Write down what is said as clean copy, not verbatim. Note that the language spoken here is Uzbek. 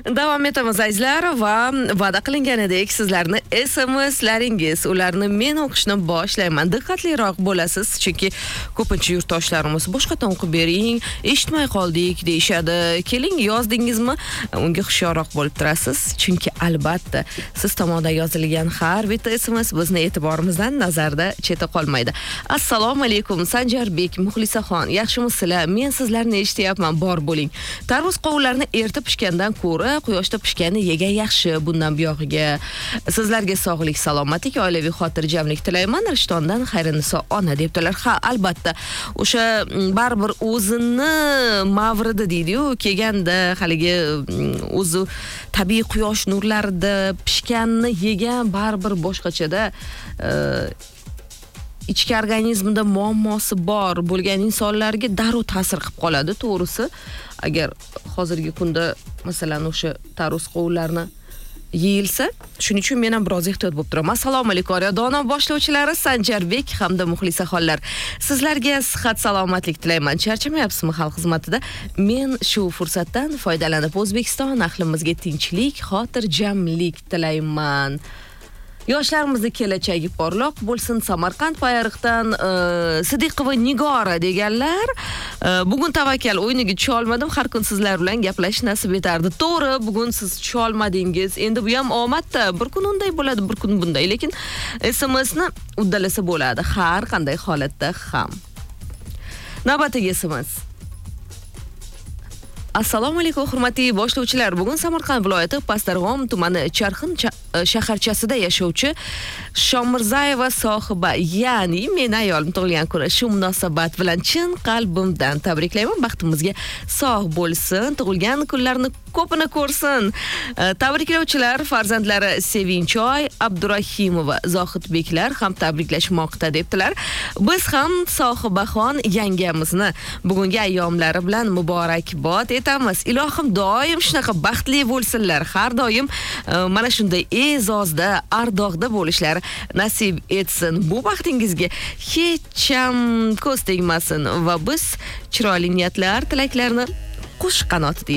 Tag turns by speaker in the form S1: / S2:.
S1: Davom etamiz azizlar va va'da qilinganidek sizlarni SMSlaringiz, ularni men o'qishni boshlayman. Diqqatliroq bo'lasiz, chunki ko'pincha yurtdoshlarimiz boshqadan o'qib bering, eshitmay qoldik deyshadi. Keling, yozdingizmi? Unga hushyorroq bo'lib turasiz, chunki albatta siz tomonidan yozilgan har bitta SMS bizni e'tiborimizdan nazarda cheta qolmaydi. Assalomu alaykum, Sanjarbek, Muxlisaxon, yaxshimisizlar? Men sizlarni eshityapman, bor bo'ling. Tarvuz qovunlarni erta pishgandan ko'ra quyoshda pishgani yegan yaxshi. Bundan buyog'iga sizlarga sog'lik, salomatlik, oilaviy xotirjamlik tilayman. Rishtondan Xayriniso ona debdilar. Ha, albatta, o'sha baribir o'zini mavridi deydi-yu, kelganda haligi o'zi tabiiy quyosh nurlarida pishganni yegan baribir boshqachada ichki organizmda muammosi bor bo'lgan insonlarga darrov ta'sir qilib qoladi, to'g'risi. Agar hozirgi kunda masalan o'sha tarvuz qovunlarni yeyilsa, shuning uchun men ham biroz ehtiyot bo'lib turaman. Assalomu alaykum, dono boshlovchilari Sanjarbek hamda Muxlisaxonlar. Sizlarga sihat, salomatlik tilayman. Charchamayapsizmi xalq xizmatida? Men shu fursatdan foydalanib O'zbekiston ahlimizga tinchlik, xotirjamlik tilayman. Yoshlarimizni kelajagi porloq bo'lsin. Samarqand Payariqdan Sidiqova Nigora deganlar. Bugun tavakkal o'yiniga tusha olmadim. Har kun sizlar bilan gaplash nasib etardi. To'g'ri, bugun siz tusha olmadingiz. Endi bu ham omadda. Bir kun unday bo'ladi, bir kun bunday. Lekin SMSni uddalasa bo'ladi. Har qanday holatda ham. Navbatdagi SMS. Assalomu alaykum, hurmatli boshlovchilar. Bugun Samarqand viloyati Pastdarg'om tumani Charxin shaharchasida yashovchi Shomirzayeva sohiba, ya'ni men ayolim tug'ilgan kuni. Shu munosabat bilan chin qalbimdan tabriklayman. Baxtimizga sog' bo'lsin, tug'ilgan kunlarni ko'pini ko'rsin. Tabriklovchilar farzandlari Sevinchoy, Abdurahimova, Zohidbeklar ham tabriklashmoqda debdilar. Biz ham sohibaxon yangamizni bugungi ayyomlari bilan muborakbod etamiz. Ilohim doim shunaqa baxtli bo'lsinlar. Har doim mana shunday e'zozda, ardog'da bo'lishlari nasib etsin. Bu baxtingizga hech ham ko'z tegmasin va biz chiroyli niyatlar, tilaklarni qush qanoti